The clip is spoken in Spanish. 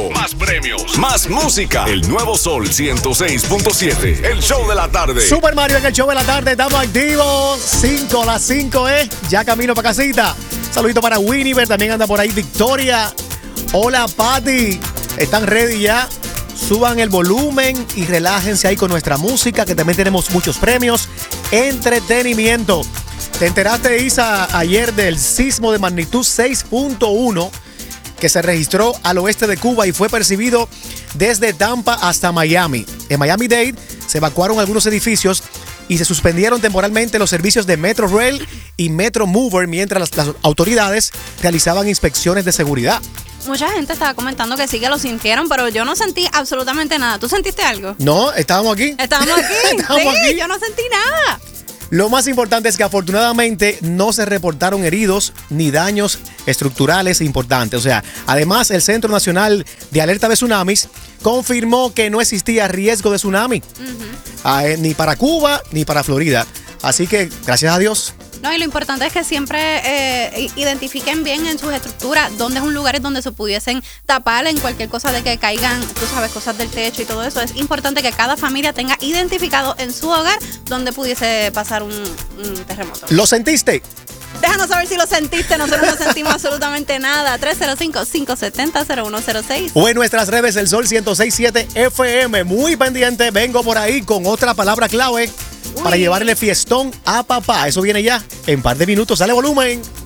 Más premios, más música. El nuevo Sol 106.7. El show de la tarde. Super Mario en el show de la tarde. Estamos activos. 5, las 5 ya camino para casita. Saludito para Winnie, también anda por ahí Victoria. Hola Patti. ¿Están ready ya? Suban el volumen y relájense ahí con nuestra música, que también tenemos muchos premios. Entretenimiento. ¿Te enteraste, Isa, ayer del sismo de magnitud 6.1 que se registró al oeste de Cuba y fue percibido desde Tampa hasta Miami? En Miami-Dade se evacuaron algunos edificios y se suspendieron temporalmente los servicios de Metrorail y Metro Mover mientras las autoridades realizaban inspecciones de seguridad. Mucha gente estaba comentando que sí que lo sintieron, pero yo no sentí absolutamente nada. ¿Tú sentiste algo? No, estábamos aquí. Estábamos aquí. Estábamos aquí. Yo no sentí nada. Lo más importante es que afortunadamente no se reportaron heridos ni daños estructurales importantes. O sea, además el Centro Nacional de Alerta de Tsunamis confirmó que no existía riesgo de tsunami, ni para Cuba ni para Florida. Así que, gracias a Dios. No, y lo importante es que siempre identifiquen bien en sus estructuras dónde es un lugar donde se pudiesen tapar en cualquier cosa de que caigan, tú sabes, cosas del techo y todo eso. Es importante que cada familia tenga identificado en su hogar dónde pudiese pasar un terremoto. ¿Lo sentiste? Déjanos saber si lo sentiste. Nosotros no sentimos absolutamente nada. 305-570-0106. O en nuestras redes, el Sol 106.7 FM. Muy pendiente, vengo por ahí con otra palabra clave para llevarle fiestón a papá. Eso viene ya en par de minutos. Dale volumen.